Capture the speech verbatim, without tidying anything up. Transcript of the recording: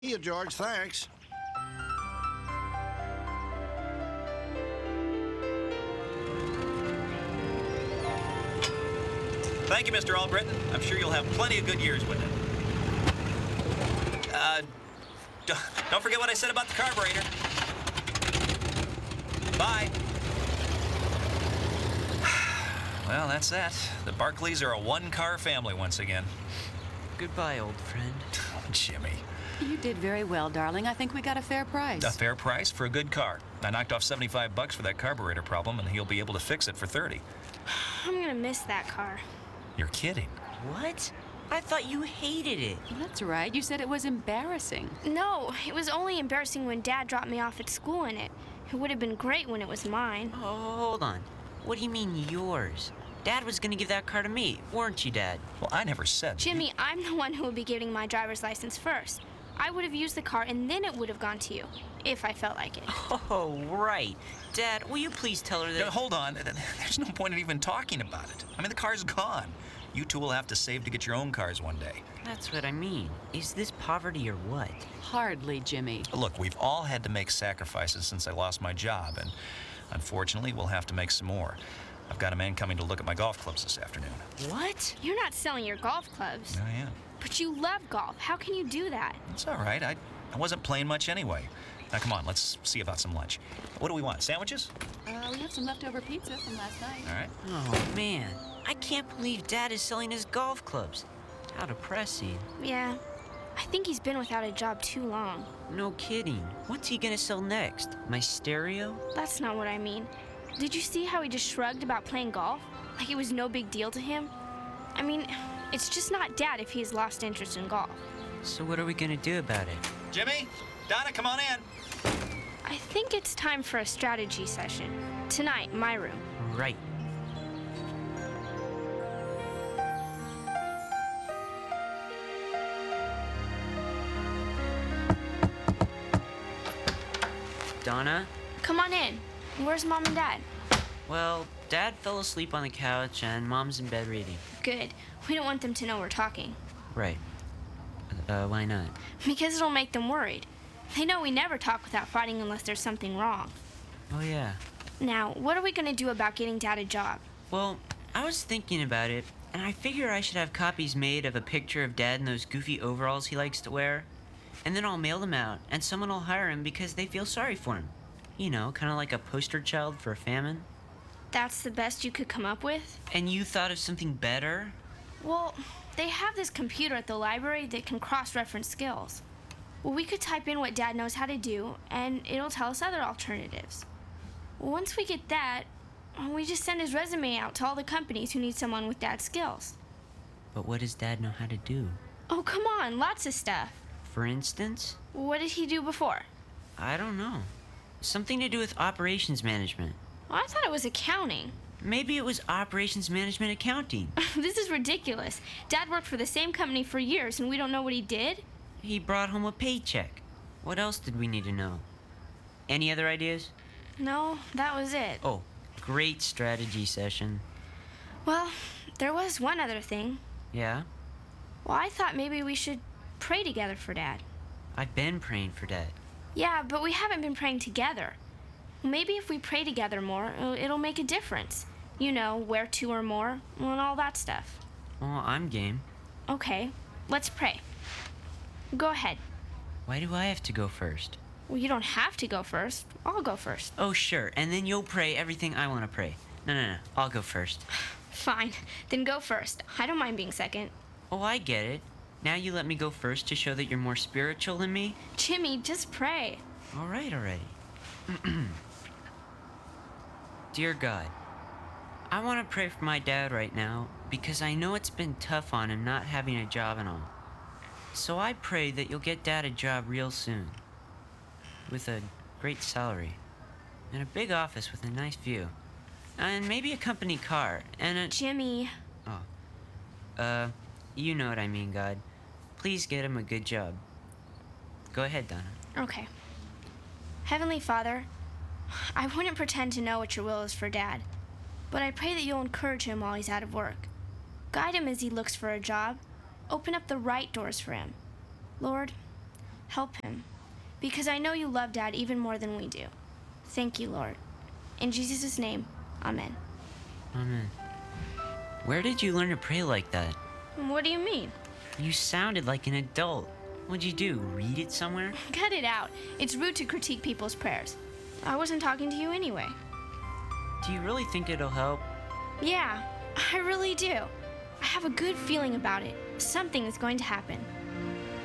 Yeah, George, thanks. Thank you, Mister Albritton. I'm sure you'll have plenty of good years with it. Uh, don't forget what I said about the carburetor. Bye. Well, that's that. The Barclays are a one-car family once again. Goodbye, old friend. Oh, Jimmy. You did very well, darling. I think we got a fair price. A fair price for a good car. I knocked off seventy-five bucks for that carburetor problem, and he'll be able to fix it for thirty. I'm gonna miss that car. You're kidding. What? I thought you hated it. That's right. You said it was embarrassing. No, it was only embarrassing when Dad dropped me off at school in it. It would have been great when it was mine. Oh, hold on. What do you mean yours? Dad was gonna give that car to me, weren't you, Dad? Well, I never said... Jimmy, I'm the one who will be getting my driver's license first. I would have used the car and then it would have gone to you, if I felt like it. Oh, right. Dad, will you please tell her that... No, hold on. There's no point in even talking about it. I mean, the car's gone. You two will have to save to get your own cars one day. That's what I mean. Is this poverty or what? Hardly, Jimmy. Look, we've all had to make sacrifices since I lost my job, and unfortunately, we'll have to make some more. I've got a man coming to look at my golf clubs this afternoon. What? You're not selling your golf clubs. I am. But you love golf. How can you do that? It's all right. I, I wasn't playing much anyway. Now, come on, let's see about some lunch. What do we want, sandwiches? Uh, we have some leftover pizza from last night. All right. Oh, man. I can't believe Dad is selling his golf clubs. How depressing. Yeah. I think he's been without a job too long. No kidding. What's he gonna sell next? My stereo? That's not what I mean. Did you see how he just shrugged about playing golf? Like it was no big deal to him? I mean, it's just not Dad if he has lost interest in golf. So what are we gonna do about it? Jimmy, Donna, come on in. I think it's time for a strategy session. Tonight, my room. Right. Donna? Come on in. Where's Mom and Dad? Well, Dad fell asleep on the couch and Mom's in bed reading. Good. We don't want them to know we're talking. Right. Uh, why not? Because it'll make them worried. They know we never talk without fighting unless there's something wrong. Oh, yeah. Now, what are we going to do about getting Dad a job? Well, I was thinking about it, and I figure I should have copies made of a picture of Dad in those goofy overalls he likes to wear. And then I'll mail them out, and someone will hire him because they feel sorry for him. You know, kind of like a poster child for a famine. That's the best you could come up with? And you thought of something better? Well, they have this computer at the library that can cross-reference skills. Well, we could type in what Dad knows how to do, and it'll tell us other alternatives. Once we get that, we just send his resume out to all the companies who need someone with Dad's skills. But what does Dad know how to do? Oh, come on, lots of stuff. For instance? What did he do before? I don't know. Something to do with operations management. Well, I thought it was accounting. Maybe it was operations management accounting. This is ridiculous. Dad worked for the same company for years, and we don't know what he did? He brought home a paycheck. What else did we need to know? Any other ideas? No, that was it. Oh, great strategy session. Well, there was one other thing. Yeah? Well, I thought maybe we should pray together for Dad. I've been praying for Dad. Yeah, but we haven't been praying together. Maybe if we pray together more, it'll, it'll make a difference. You know, where two or more, and all that stuff. Well, I'm game. Okay, let's pray. Go ahead. Why do I have to go first? Well, you don't have to go first. I'll go first. Oh, sure, and then you'll pray everything I want to pray. No, no, no, I'll go first. Fine, then go first. I don't mind being second. Oh, I get it. Now you let me go first to show that you're more spiritual than me? Jimmy, just pray. All right, already. Dear God, I want to pray for my dad right now because I know it's been tough on him not having a job and all. So I pray that you'll get Dad a job real soon. With a great salary. And a big office with a nice view. And maybe a company car. And a... Jimmy. Oh. Uh, you know what I mean, God. Please get him a good job. Go ahead, Donna. Okay. Heavenly Father, I wouldn't pretend to know what your will is for Dad, but I pray that you'll encourage him while he's out of work. Guide him as he looks for a job. Open up the right doors for him. Lord, Help him. Because I know you love Dad even more than we do. Thank you, Lord. In Jesus' name, amen. Amen. Where did you learn to pray like that? What do you mean? You sounded like an adult. What'd you do? Read it somewhere? Cut it out. It's rude to critique people's prayers. I wasn't talking to you anyway. Do you really think it'll help? Yeah, I really do. I have a good feeling about it. Something is going to happen.